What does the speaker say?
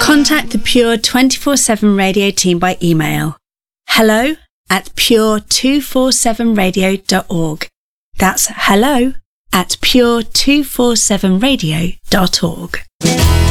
Contact the Pure 24/7 Radio team by email hello@pure247radio.org. That's hello@pure247radio.org.